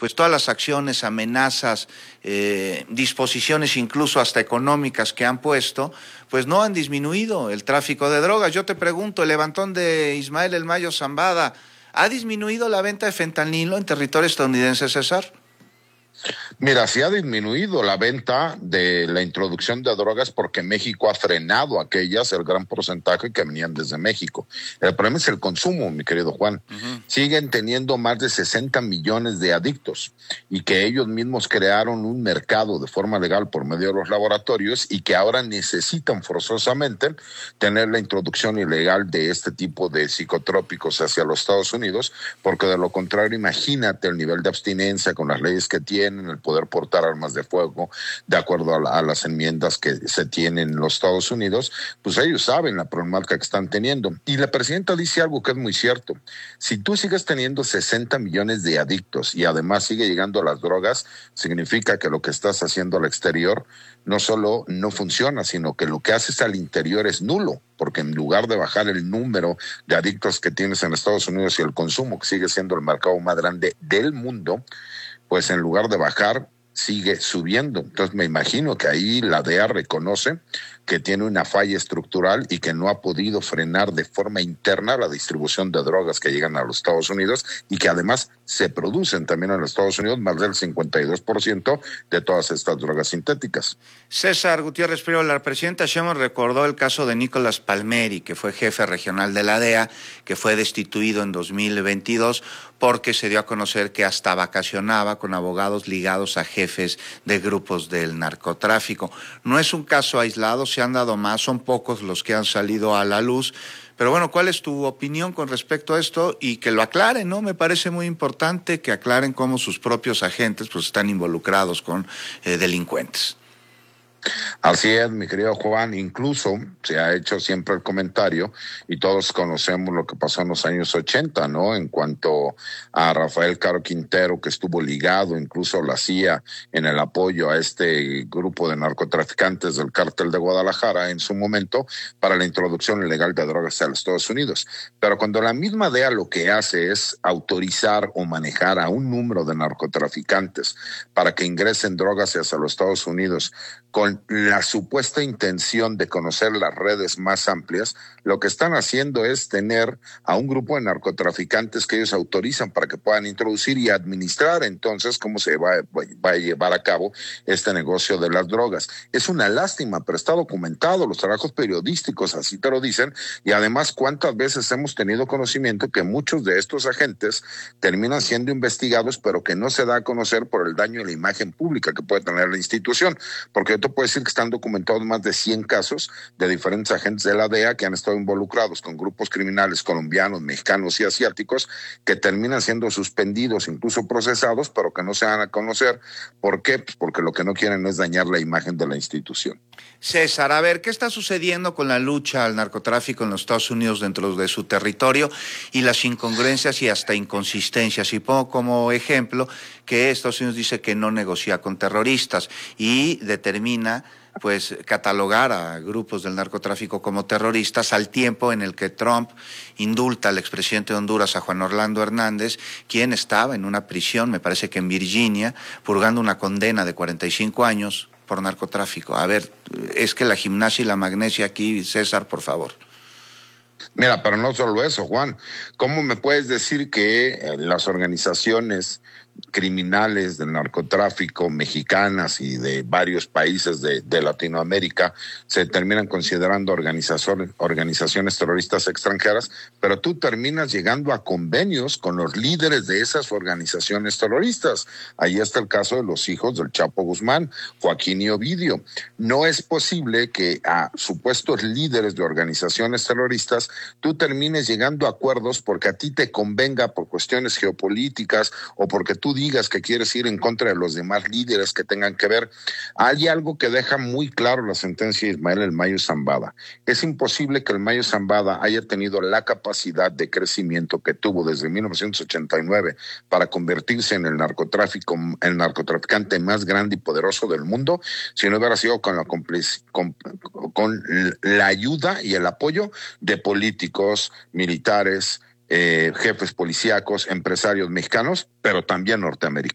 pues todas las acciones, amenazas, disposiciones incluso hasta económicas que han puesto, pues no han disminuido el tráfico de drogas. Yo te pregunto, el levantón de Ismael El Mayo Zambada, ¿ha disminuido la venta de fentanilo en territorio estadounidense, César? Mira, sí ha disminuido la venta de la introducción de drogas porque México ha frenado aquellas, el gran porcentaje que venían desde México. El problema es el consumo, mi querido Juan. Siguen teniendo más de 60 millones de adictos y que ellos mismos crearon un mercado de forma legal por medio de los laboratorios y que ahora necesitan forzosamente tener la introducción ilegal de este tipo de psicotrópicos hacia los Estados Unidos, porque de lo contrario, imagínate el nivel de abstinencia con las leyes que tienen, el poder portar armas de fuego, de acuerdo a las enmiendas que se tienen en los Estados Unidos, pues ellos saben la problemática que están teniendo. Y la presidenta dice algo que es muy cierto. Si tú sigues teniendo 60 millones de adictos y además sigue llegando a las drogas, significa que lo que estás haciendo al exterior no solo no funciona, sino que lo que haces al interior es nulo, porque en lugar de bajar el número de adictos que tienes en Estados Unidos y el consumo, que sigue siendo el mercado más grande del mundo, pues en lugar de bajar, sigue subiendo. Entonces me imagino que ahí la DEA reconoce que tiene una falla estructural y que no ha podido frenar de forma interna la distribución de drogas que llegan a los Estados Unidos y que además se producen también en los Estados Unidos más del 52% de todas estas drogas sintéticas. César Gutiérrez Prieto, la presidenta Sheinbaum recordó el caso de Nicolás Palmeri, que fue jefe regional de la DEA, que fue destituido en 2022 porque se dio a conocer que hasta vacacionaba con abogados ligados a jefes de grupos del narcotráfico. No es un caso aislado, se han dado más, son pocos los que han salido a la luz, pero bueno, ¿cuál es tu opinión con respecto a esto? Y que lo aclaren, ¿no? Me parece muy importante que aclaren cómo sus propios agentes pues están involucrados con delincuentes. Así es, mi querido Juan, incluso se ha hecho siempre el comentario y todos conocemos lo que pasó en los años 80, ¿no? En cuanto a Rafael Caro Quintero, que estuvo ligado, incluso la CIA, en el apoyo a este grupo de narcotraficantes del cártel de Guadalajara en su momento para la introducción ilegal de drogas a los Estados Unidos. Pero cuando la misma DEA lo que hace es autorizar o manejar a un número de narcotraficantes para que ingresen drogas hacia los Estados Unidos con la supuesta intención de conocer las redes más amplias, lo que están haciendo es tener a un grupo de narcotraficantes que ellos autorizan para que puedan introducir y administrar entonces cómo se va a llevar a cabo este negocio de las drogas. Es una lástima, pero está documentado, los trabajos periodísticos así te lo dicen, y además cuántas veces hemos tenido conocimiento que muchos de estos agentes terminan siendo investigados, pero que no se da a conocer por el daño a la imagen pública que puede tener la institución, porque yo te puedo decir que están documentados más de 100 casos de diferentes agentes de la DEA que han estado involucrados con grupos criminales colombianos, mexicanos y asiáticos que terminan siendo suspendidos, incluso procesados, pero que no se dan a conocer. ¿Por qué? Pues porque lo que no quieren es dañar la imagen de la institución. César, a ver, ¿qué está sucediendo con la lucha al narcotráfico en los Estados Unidos dentro de su territorio y las incongruencias y hasta inconsistencias? Y pongo como ejemplo que Estados Unidos dice que no negocia con terroristas y determina pues catalogar a grupos del narcotráfico como terroristas al tiempo en el que Trump indulta al expresidente de Honduras, a Juan Orlando Hernández, quien estaba en una prisión, me parece que en Virginia, purgando una condena de 45 años por narcotráfico. A ver, es que la gimnasia y la magnesia aquí, César, por favor. Mira, pero no solo eso, Juan. ¿Cómo me puedes decir que las organizaciones criminales del narcotráfico mexicanas y de varios países de Latinoamérica se terminan considerando organizaciones terroristas extranjeras, pero tú terminas llegando a convenios con los líderes de esas organizaciones terroristas? Ahí está el caso de los hijos del Chapo Guzmán, Joaquín y Ovidio. No es posible que a supuestos líderes de organizaciones terroristas tú termines llegando a acuerdos porque a ti te convenga por cuestiones geopolíticas o porque tú digas que quieres ir en contra de los demás líderes que tengan que ver. Hay algo que deja muy claro la sentencia de Ismael El Mayo Zambada. Es imposible que El Mayo Zambada haya tenido la capacidad de crecimiento que tuvo desde 1989 para convertirse en el narcotraficante más grande y poderoso del mundo si no hubiera sido con la ayuda y el apoyo de políticos, militares, jefes policíacos, empresarios mexicanos, pero también norteamericanos.